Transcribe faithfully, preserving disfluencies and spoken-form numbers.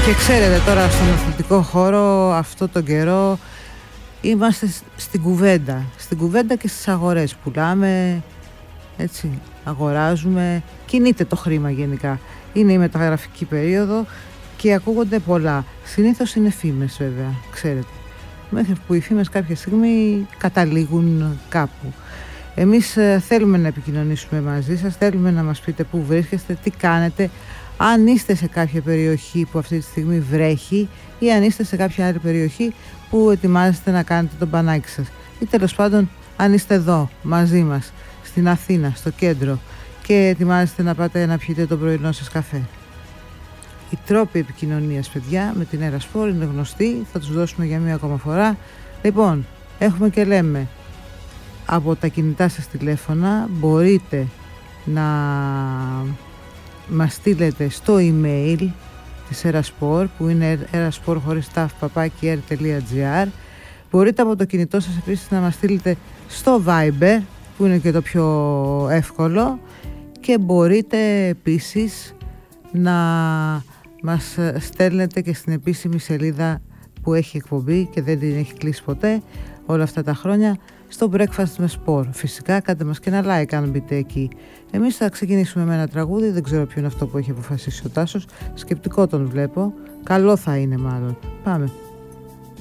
Και ξέρετε τώρα στον αθλητικό χώρο αυτό τον καιρό είμαστε στην κουβέντα, στην κουβέντα και στις αγορές. Πουλάμε, έτσι, αγοράζουμε, κινείται το χρήμα γενικά. Είναι η μεταγραφική περίοδο και ακούγονται πολλά. Συνήθως είναι φήμες βέβαια, ξέρετε. Μέχρι που οι φήμες κάποια στιγμή καταλήγουν κάπου. Εμείς θέλουμε να επικοινωνήσουμε μαζί σας, θέλουμε να μας πείτε πού βρίσκεστε, τι κάνετε, αν είστε σε κάποια περιοχή που αυτή τη στιγμή βρέχει ή αν είστε σε κάποια άλλη περιοχή που ετοιμάζεστε να κάνετε τον πανάκι σας, ή τέλος πάντων αν είστε εδώ μαζί μας στην Αθήνα, στο κέντρο, και ετοιμάζεστε να πάτε να πιείτε τον πρωινό σας καφέ. Οι τρόποι επικοινωνίας, παιδιά, με την Ερασπορ είναι γνωστοί, θα τους δώσουμε για μία ακόμα φορά. Λοιπόν, έχουμε και λέμε, από τα κινητά σας τηλέφωνα μπορείτε να μας στείλετε στο email της Ερασπορ, που είναι eraspor χωρίς ταφ παπάκι air τελεία gr. Μπορείτε από το κινητό σας επίσης να μας στείλετε στο Viber, που είναι και το πιο εύκολο, και μπορείτε επίσης να μας στέλνετε και στην επίσημη σελίδα που έχει εκπομπή και δεν την έχει κλείσει ποτέ όλα αυτά τα χρόνια, στο Breakfast με Sport. Φυσικά κάντε μας και ένα like αν μπείτε εκεί. Εμείς θα ξεκινήσουμε με ένα τραγούδι, δεν ξέρω ποιο είναι αυτό που έχει αποφασίσει ο Τάσος, σκεπτικό τον βλέπω, καλό θα είναι μάλλον. Πάμε.